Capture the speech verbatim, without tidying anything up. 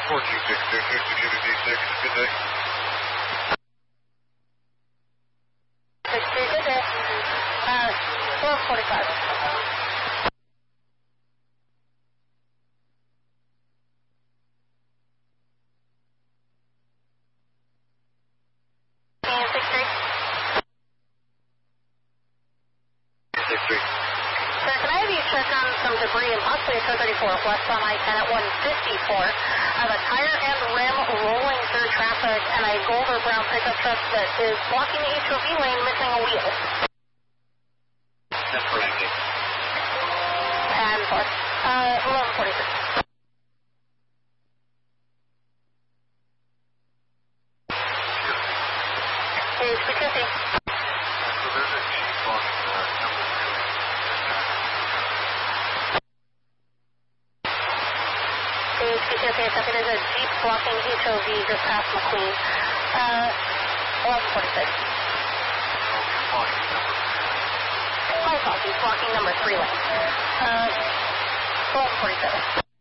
four two six two six, Exhibit D six, good day. six two, good day. Uh, twelve forty-five. six three. six three. Sir, can I have you check on some debris and possibly a two thirty-four west on I ten at one fifty-four? I have a tire and rim rolling through traffic and a gold or brown pickup truck that is blocking the H O V lane, missing a wheel. ten forty-six. And four. Uh, eleven forty-six. H P two C. So there's a Jeep blocking uh, number three. H P two C, second is a Jeep blocking H O V just past McQueen. Uh, eleven forty-six. Blocking number three. My apologies, blocking number three lane. Uh, eleven forty-seven.